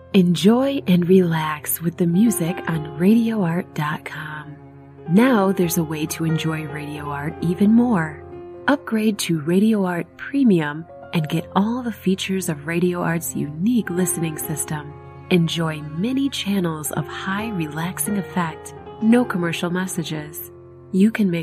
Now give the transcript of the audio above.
Enjoy and relax with the music on RadioArt.com. Now there's a way to enjoy Radio Art even more. Upgrade to Radio Art Premium and get all the features of Radio Art's unique listening system. Enjoy many channels of high relaxing effect, no commercial messages. You can make